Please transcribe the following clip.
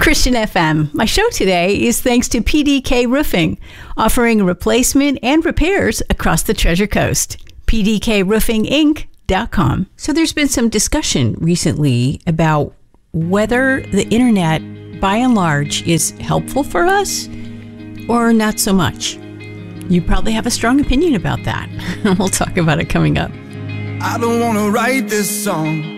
Christian FM. My show today is thanks to PDK Roofing, offering replacement and repairs across the Treasure Coast. PDKRoofingInc.com. So there's been some discussion recently about whether the internet, by and large, is helpful for us or not so much. You probably have a strong opinion about that. We'll talk about it coming up. I don't want to write this song